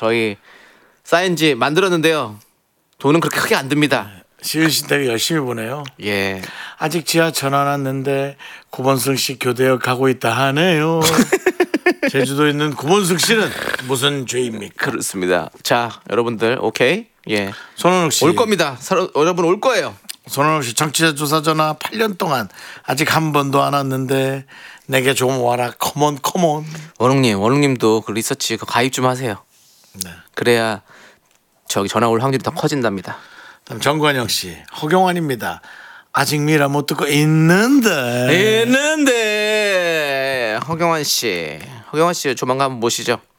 저희 사인지 만들었는데요. 돈은 그렇게 크게 안 듭니다. 시으신 되게 열심히 보내요. 예. 아직 지하 전화 왔는데 구본승 씨 교대역 가고 있다 하네요. 제주도에 있는 구본승 씨는 무슨 죄입니까? 그렇습니다. 자, 여러분들 오케이? 예. 손원욱 씨. 올 겁니다. 여러분 올 거예요. 손원욱 씨 청취자 조사 전화 8년 동안 아직 한 번도 안 왔는데 내게 좀 와라. 컴온. 원웅님도 그 리서치 그 가입 좀 하세요. 네. 그래야 저기 전화 올 확률이 더 커진답니다. 다음 정관영 씨. 허경환입니다. 아직 미라 못 듣고 있는데 허경환 씨 조만간 한번 모시죠.